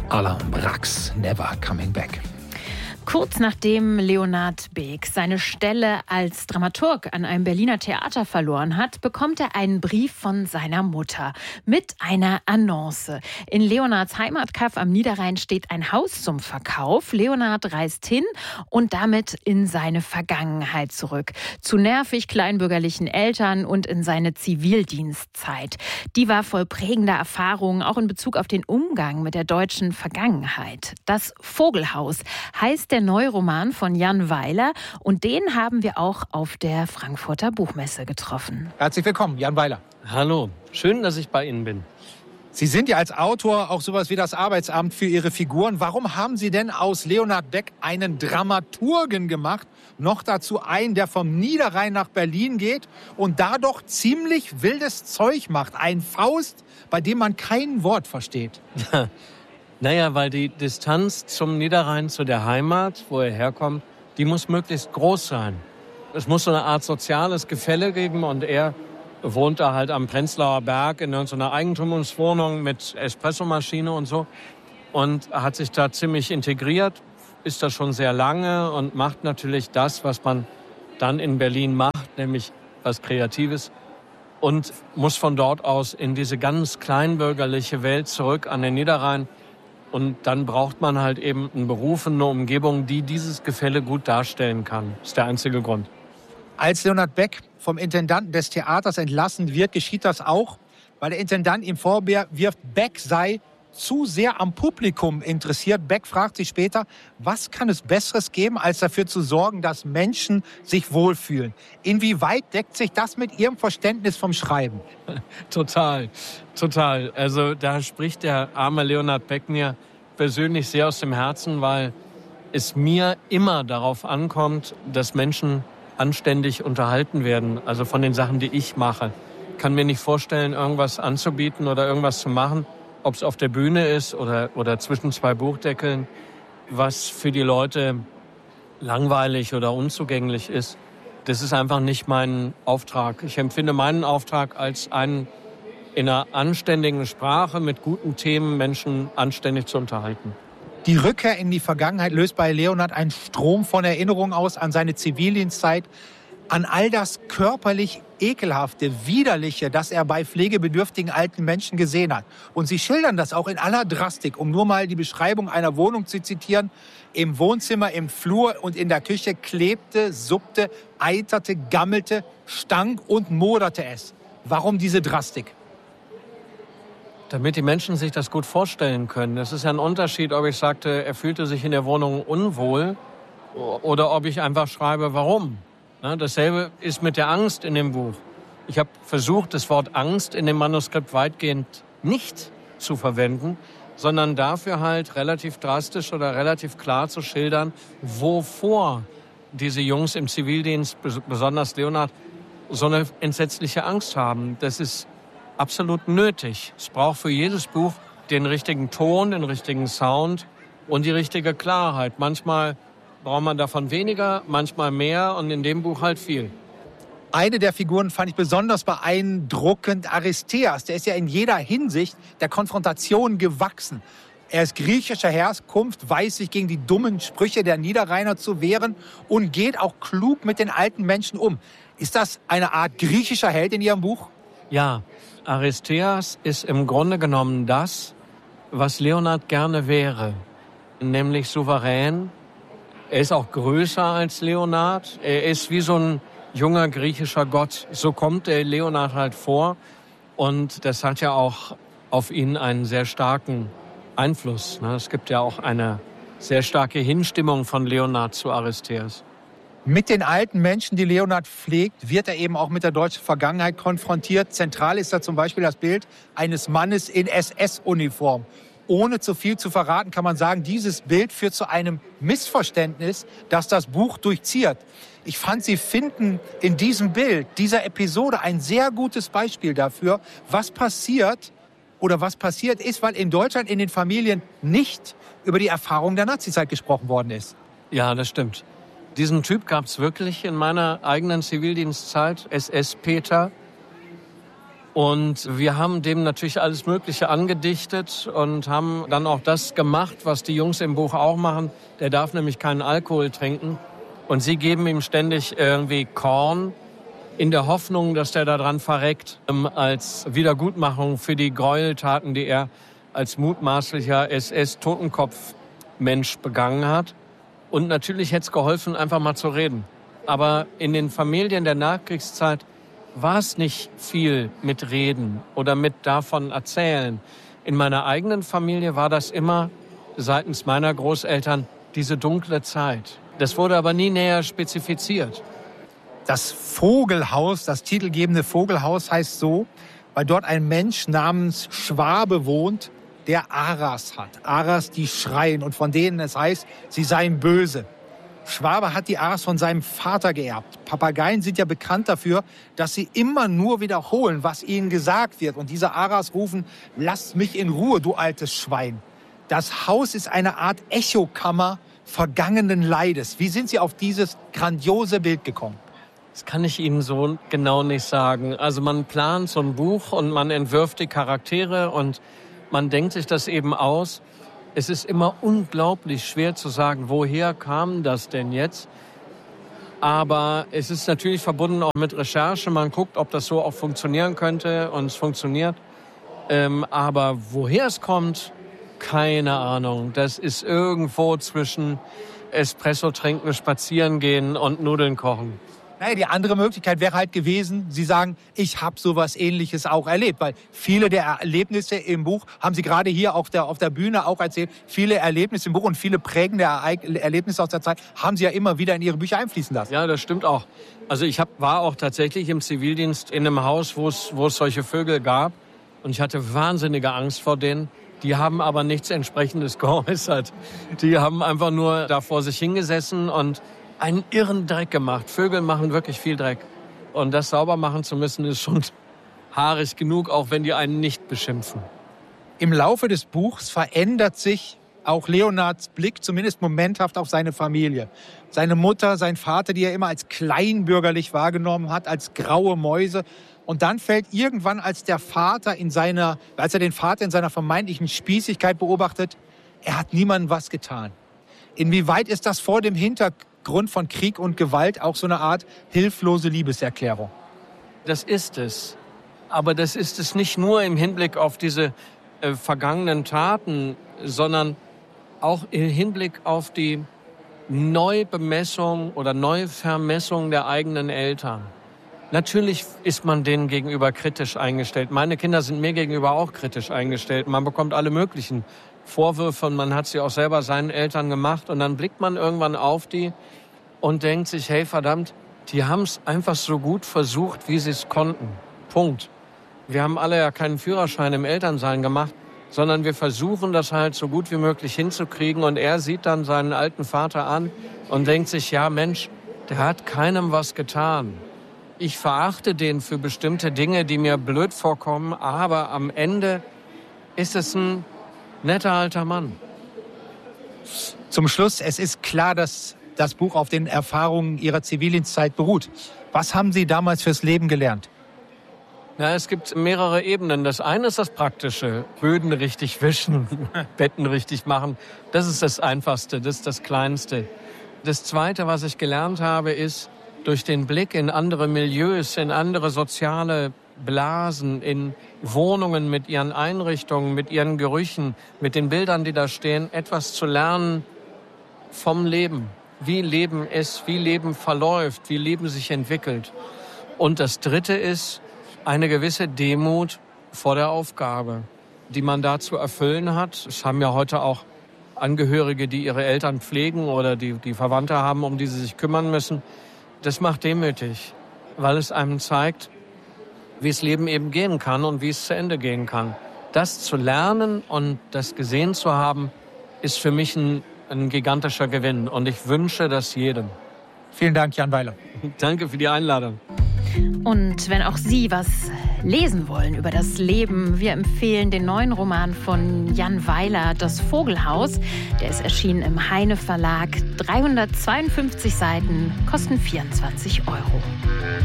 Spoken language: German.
Alain Brax, Never Coming Back. Kurz nachdem Leonhard Beek seine Stelle als Dramaturg an einem Berliner Theater verloren hat, bekommt er einen Brief von seiner Mutter mit einer Annonce. In Leonhards Heimatkaff am Niederrhein steht ein Haus zum Verkauf. Leonhard reist hin und damit in seine Vergangenheit zurück. Zu nervig kleinbürgerlichen Eltern und in seine Zivildienstzeit. Die war voll prägender Erfahrungen, auch in Bezug auf den Umgang mit der deutschen Vergangenheit. Das Vogelhaus heißt der neue Roman von Jan Weiler und den haben wir auch auf der Frankfurter Buchmesse getroffen. Herzlich willkommen, Jan Weiler. Hallo, schön, dass ich bei Ihnen bin. Sie sind ja als Autor auch sowas wie das Arbeitsamt für Ihre Figuren. Warum haben Sie denn aus Leonhard Beck einen Dramaturgen gemacht? Noch dazu einen, der vom Niederrhein nach Berlin geht und da doch ziemlich wildes Zeug macht. Ein Faust, bei dem man kein Wort versteht. Naja, weil die Distanz zum Niederrhein, zu der Heimat, wo er herkommt, die muss möglichst groß sein. Es muss so eine Art soziales Gefälle geben und er wohnt da halt am Prenzlauer Berg in irgendeiner Eigentumswohnung mit Espressomaschine und so und hat sich da ziemlich integriert, ist da schon sehr lange und macht natürlich das, was man dann in Berlin macht, nämlich was Kreatives und muss von dort aus in diese ganz kleinbürgerliche Welt zurück an den Niederrhein. Und dann braucht man halt eben einen Beruf, eine Umgebung, die dieses Gefälle gut darstellen kann. Das ist der einzige Grund. Als Leonhard Beck vom Intendanten des Theaters entlassen wird, geschieht das auch, weil der Intendant ihm vorwirft, Beck sei zu sehr am Publikum interessiert. Beck fragt sich später, was kann es Besseres geben, als dafür zu sorgen, dass Menschen sich wohlfühlen? Inwieweit deckt sich das mit Ihrem Verständnis vom Schreiben? Total. Also da spricht der arme Leonhard Beck mir persönlich sehr aus dem Herzen, weil es mir immer darauf ankommt, dass Menschen anständig unterhalten werden. Also von den Sachen, die ich mache. Ich kann mir nicht vorstellen, irgendwas anzubieten oder irgendwas zu machen, ob es auf der Bühne ist oder zwischen zwei Buchdeckeln, was für die Leute langweilig oder unzugänglich ist. Das ist einfach nicht mein Auftrag. Ich empfinde meinen Auftrag als einen in einer anständigen Sprache mit guten Themen Menschen anständig zu unterhalten. Die Rückkehr in die Vergangenheit löst bei Leonhard einen Strom von Erinnerungen aus an seine Zivildienstzeit, an all das körperlich Ekelhafte, Widerliche, das er bei pflegebedürftigen alten Menschen gesehen hat. Und Sie schildern das auch in aller Drastik, um nur mal die Beschreibung einer Wohnung zu zitieren. Im Wohnzimmer, im Flur und in der Küche klebte, suppte, eiterte, gammelte, stank und moderte es. Warum diese Drastik? Damit die Menschen sich das gut vorstellen können. Es ist ja ein Unterschied, ob ich sagte, er fühlte sich in der Wohnung unwohl oder ob ich einfach schreibe, warum. Dasselbe ist mit der Angst in dem Buch. Ich habe versucht, das Wort Angst in dem Manuskript weitgehend nicht zu verwenden, sondern dafür halt relativ drastisch oder relativ klar zu schildern, wovor diese Jungs im Zivildienst, besonders Leonhard, so eine entsetzliche Angst haben. Das ist absolut nötig. Es braucht für jedes Buch den richtigen Ton, den richtigen Sound und die richtige Klarheit. Manchmal braucht man davon weniger, manchmal mehr und in dem Buch halt viel. Eine der Figuren fand ich besonders beeindruckend, Aristeas. Der ist ja in jeder Hinsicht der Konfrontation gewachsen. Er ist griechischer Herkunft, weiß sich gegen die dummen Sprüche der Niederrheiner zu wehren und geht auch klug mit den alten Menschen um. Ist das eine Art griechischer Held in Ihrem Buch? Ja, Aristeas ist im Grunde genommen das, was Leonhard gerne wäre, nämlich souverän. Er ist auch größer als Leonhard. Er ist wie so ein junger griechischer Gott. So kommt der Leonhard halt vor. Und das hat ja auch auf ihn einen sehr starken Einfluss. Es gibt ja auch eine sehr starke Hinstimmung von Leonhard zu Aristeas. Mit den alten Menschen, die Leonhard pflegt, wird er eben auch mit der deutschen Vergangenheit konfrontiert. Zentral ist da zum Beispiel das Bild eines Mannes in SS-Uniform. Ohne zu viel zu verraten, kann man sagen, dieses Bild führt zu einem Missverständnis, das das Buch durchziert. Ich fand, Sie finden in diesem Bild, dieser Episode, ein sehr gutes Beispiel dafür, was passiert oder was passiert ist, weil in Deutschland in den Familien nicht über die Erfahrung der Nazizeit gesprochen worden ist. Ja, das stimmt. Diesen Typ gab es wirklich in meiner eigenen Zivildienstzeit, SS-Peter. Und wir haben dem natürlich alles Mögliche angedichtet und haben dann auch das gemacht, was die Jungs im Buch auch machen. Der darf nämlich keinen Alkohol trinken. Und sie geben ihm ständig irgendwie Korn in der Hoffnung, dass der daran verreckt, als Wiedergutmachung für die Gräueltaten, die er als mutmaßlicher SS-Totenkopf-Mensch begangen hat. Und natürlich hätte es geholfen, einfach mal zu reden. Aber in den Familien der Nachkriegszeit war es nicht viel mit Reden oder mit davon erzählen. In meiner eigenen Familie war das immer seitens meiner Großeltern diese dunkle Zeit. Das wurde aber nie näher spezifiziert. Das Vogelhaus, das titelgebende Vogelhaus heißt so, weil dort ein Mensch namens Schwabe wohnt, der Aras hat. Aras, die schreien und von denen es heißt, sie seien böse. Schwabe hat die Aras von seinem Vater geerbt. Papageien sind ja bekannt dafür, dass sie immer nur wiederholen, was ihnen gesagt wird. Und diese Aras rufen, lass mich in Ruhe, du altes Schwein. Das Haus ist eine Art Echokammer vergangenen Leides. Wie sind Sie auf dieses grandiose Bild gekommen? Das kann ich Ihnen so genau nicht sagen. Also man plant so ein Buch und man entwirft die Charaktere und man denkt sich das eben aus. Es ist immer unglaublich schwer zu sagen, woher kam das denn jetzt? Aber es ist natürlich verbunden auch mit Recherche. Man guckt, ob das so auch funktionieren könnte und es funktioniert. Aber woher es kommt, keine Ahnung. Das ist irgendwo zwischen Espresso trinken, spazieren gehen und Nudeln kochen. Naja, die andere Möglichkeit wäre halt gewesen, Sie sagen, ich habe sowas Ähnliches auch erlebt. Weil viele der Erlebnisse im Buch, haben Sie gerade hier auf der Bühne auch erzählt, viele Erlebnisse im Buch und viele prägende Erlebnisse aus der Zeit haben Sie ja immer wieder in Ihre Bücher einfließen lassen. Ja, das stimmt auch. Also ich war auch tatsächlich im Zivildienst in einem Haus, wo es solche Vögel gab. Und ich hatte wahnsinnige Angst vor denen. Die haben aber nichts Entsprechendes geäußert. Die haben einfach nur da vor sich hingesessen und einen irren Dreck gemacht. Vögel machen wirklich viel Dreck. Und das sauber machen zu müssen, ist schon haarig genug, auch wenn die einen nicht beschimpfen. Im Laufe des Buchs verändert sich auch Leonards Blick, zumindest momenthaft, auf seine Familie. Seine Mutter, sein Vater, die er immer als kleinbürgerlich wahrgenommen hat, als graue Mäuse. Und dann fällt irgendwann, als er den Vater in seiner vermeintlichen Spießigkeit beobachtet, er hat niemandem was getan. Inwieweit ist das vor dem Hintergrund von Krieg und Gewalt auch so eine Art hilflose Liebeserklärung? Das ist es. Aber das ist es nicht nur im Hinblick auf diese vergangenen Taten, sondern auch im Hinblick auf die Neubemessung oder Neuvermessung der eigenen Eltern. Natürlich ist man denen gegenüber kritisch eingestellt. Meine Kinder sind mir gegenüber auch kritisch eingestellt. Man bekommt alle möglichen Vorwürfe und man hat sie auch selber seinen Eltern gemacht. Und dann blickt man irgendwann auf die und denkt sich, hey verdammt, die haben es einfach so gut versucht, wie sie es konnten. Punkt. Wir haben alle ja keinen Führerschein im Elternsein gemacht, sondern wir versuchen das halt so gut wie möglich hinzukriegen. Und er sieht dann seinen alten Vater an und denkt sich, ja Mensch, der hat keinem was getan. Ich verachte den für bestimmte Dinge, die mir blöd vorkommen, aber am Ende ist es ein netter alter Mann. Zum Schluss, es ist klar, dass das Buch auf den Erfahrungen Ihrer Zivildienstzeit beruht. Was haben Sie damals fürs Leben gelernt? Ja, es gibt mehrere Ebenen. Das eine ist das Praktische. Böden richtig wischen, Betten richtig machen. Das ist das Einfachste, das ist das Kleinste. Das Zweite, was ich gelernt habe, ist, durch den Blick in andere Milieus, in andere soziale Blasen, in Wohnungen mit ihren Einrichtungen, mit ihren Gerüchen, mit den Bildern, die da stehen, etwas zu lernen vom Leben. Wie Leben ist, wie Leben verläuft, wie Leben sich entwickelt. Und das Dritte ist eine gewisse Demut vor der Aufgabe, die man da zu erfüllen hat. Es haben ja heute auch Angehörige, die ihre Eltern pflegen oder die Verwandte haben, um die sie sich kümmern müssen. Das macht demütig, weil es einem zeigt, wie das Leben eben gehen kann und wie es zu Ende gehen kann. Das zu lernen und das gesehen zu haben, ist für mich ein gigantischer Gewinn. Und ich wünsche das jedem. Vielen Dank, Jan Weiler. Danke für die Einladung. Und wenn auch Sie was lesen wollen über das Leben, wir empfehlen den neuen Roman von Jan Weiler, Das Vogelhaus. Der ist erschienen im Heine Verlag. 352 Seiten, kosten 24 €.